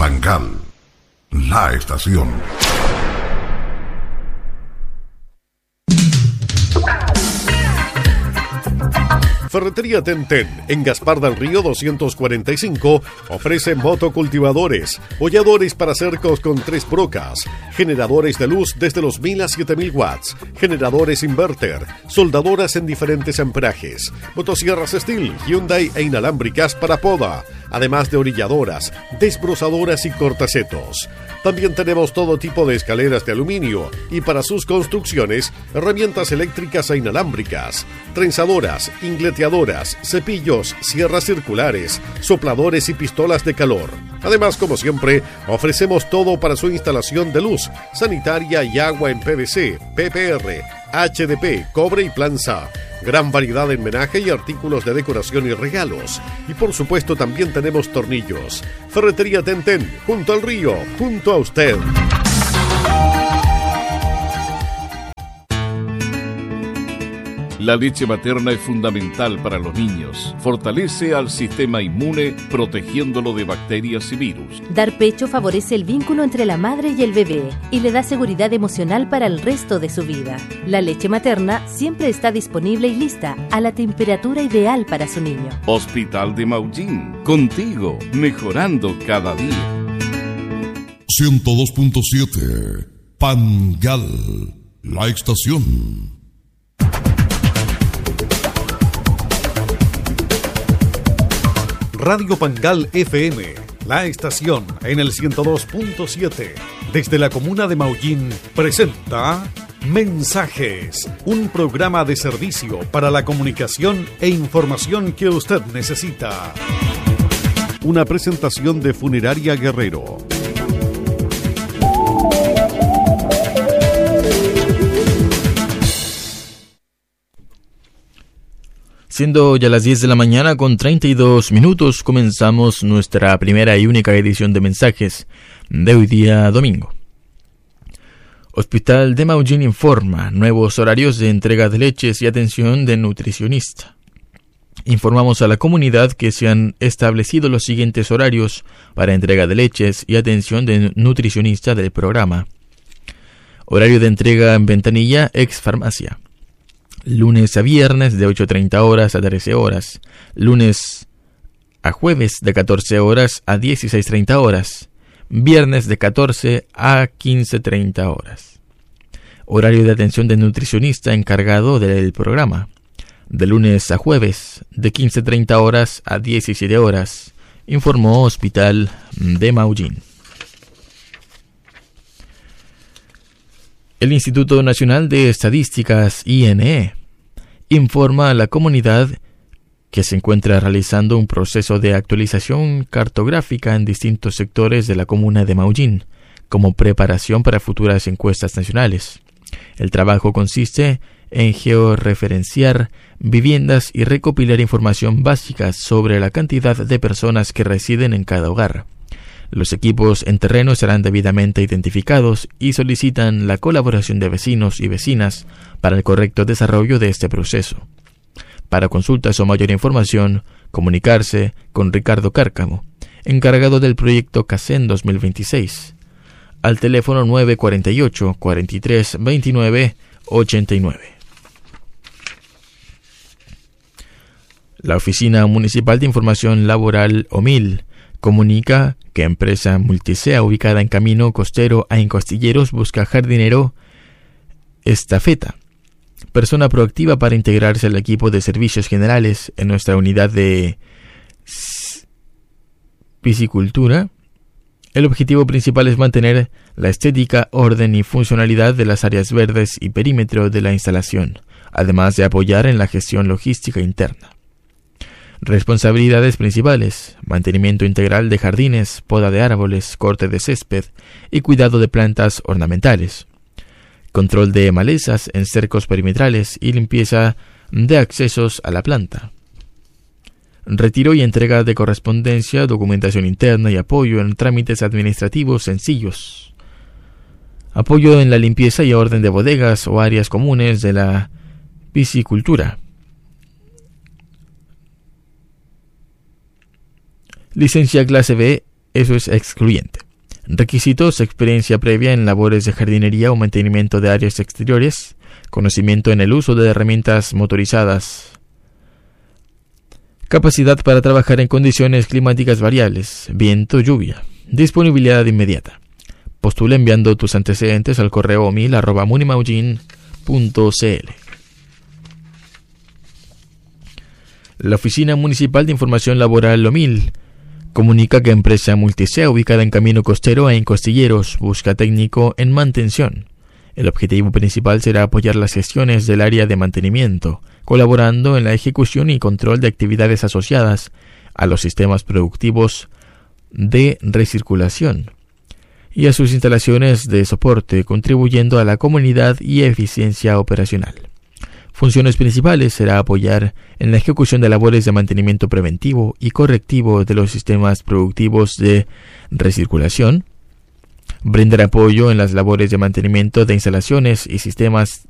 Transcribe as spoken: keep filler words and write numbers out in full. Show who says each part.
Speaker 1: Pangal, la estación.
Speaker 2: Ferretería Tenten, en Gaspar del Río doscientos cuarenta y cinco, ofrece motocultivadores, holladores para cercos con tres brocas, generadores de luz desde los mil a siete mil watts, generadores inverter, soldadoras en diferentes amperajes, motosierras Steel, Hyundai e inalámbricas para poda, además de orilladoras, desbrozadoras y cortacetos. También tenemos todo tipo de escaleras de aluminio y para sus construcciones, herramientas eléctricas e inalámbricas, trenzadoras, ingleteadoras, cepillos, sierras circulares, sopladores y pistolas de calor. Además, como siempre, ofrecemos todo para su instalación de luz, sanitaria y agua en P V C, P P R, H D P, cobre y planza. Gran variedad en menaje y artículos de decoración y regalos. Y por supuesto también tenemos tornillos. Ferretería Tenten, junto al río, junto a usted.
Speaker 3: La leche materna es fundamental para los niños. Fortalece al sistema inmune, protegiéndolo de bacterias y virus.
Speaker 4: Dar pecho favorece el vínculo entre la madre y el bebé y le da seguridad emocional para el resto de su vida. La leche materna siempre está disponible y lista a la temperatura ideal para su niño.
Speaker 3: Hospital de Maullín, contigo, mejorando cada día.
Speaker 1: ciento dos punto siete, Pangal, la estación.
Speaker 2: Radio Pangal F M, la estación en el ciento dos punto siete, desde la comuna de Maullín, presenta Mensajes, un programa de servicio para la comunicación e información que usted necesita. Una presentación de Funeraria Guerrero.
Speaker 5: Siendo ya las diez de la mañana con treinta y dos minutos, comenzamos nuestra primera y única edición de mensajes de hoy día domingo. Hospital de Maullín informa nuevos horarios de entrega de leches y atención de nutricionista. Informamos a la comunidad que se han establecido los siguientes horarios para entrega de leches y atención de nutricionista del programa. Horario de entrega en ventanilla ex farmacia. Lunes a viernes de ocho treinta horas a trece horas. Lunes a jueves de catorce horas a dieciséis treinta horas. Viernes de catorce a quince treinta horas. Horario de atención de nutricionista encargado del programa. De lunes a jueves de quince treinta horas a diecisiete horas. Informó Hospital de Maullín. El Instituto Nacional de Estadísticas, I N E, informa a la comunidad que se encuentra realizando un proceso de actualización cartográfica en distintos sectores de la comuna de Maullín, como preparación para futuras encuestas nacionales. El trabajo consiste en georreferenciar viviendas y recopilar información básica sobre la cantidad de personas que residen en cada hogar. Los equipos en terreno serán debidamente identificados y solicitan la colaboración de vecinos y vecinas para el correcto desarrollo de este proceso. Para consultas o mayor información, comunicarse con Ricardo Cárcamo, encargado del proyecto CACEN dos mil veintiséis, al teléfono nueve cuatro ocho, cuatro tres, veintinueve, ochenta y nueve. La Oficina Municipal de Información Laboral, O M I L, comunica que empresa Multisea ubicada en Camino Costero a Encostilleros busca jardinero estafeta, persona proactiva para integrarse al equipo de servicios generales en nuestra unidad de piscicultura. El objetivo principal es mantener la estética, orden y funcionalidad de las áreas verdes y perímetro de la instalación, además de apoyar en la gestión logística interna. Responsabilidades principales: mantenimiento integral de jardines, poda de árboles, corte de césped y cuidado de plantas ornamentales, control de malezas en cercos perimetrales y limpieza de accesos a la planta, retiro y entrega de correspondencia, documentación interna y apoyo en trámites administrativos sencillos, apoyo en la limpieza y orden de bodegas o áreas comunes de la piscicultura. Licencia clase B Eso es excluyente. Requisitos: experiencia previa en labores de jardinería o mantenimiento de áreas exteriores, conocimiento en el uso de herramientas motorizadas, capacidad para trabajar en condiciones climáticas variables, viento, lluvia, disponibilidad inmediata. Postula enviando tus antecedentes al correo omil arroba munimaujin punto cl. La Oficina Municipal de Información Laboral OMIL comunica que empresa Multisea, ubicada en Camino Costero e en Costilleros, busca técnico en mantención. El objetivo principal será apoyar las gestiones del área de mantenimiento, colaborando en la ejecución y control de actividades asociadas a los sistemas productivos de recirculación y a sus instalaciones de soporte, contribuyendo a la comunidad y eficiencia operacional. Funciones principales será apoyar en la ejecución de labores de mantenimiento preventivo y correctivo de los sistemas productivos de recirculación, brindar apoyo en las labores de mantenimiento de instalaciones y sistemas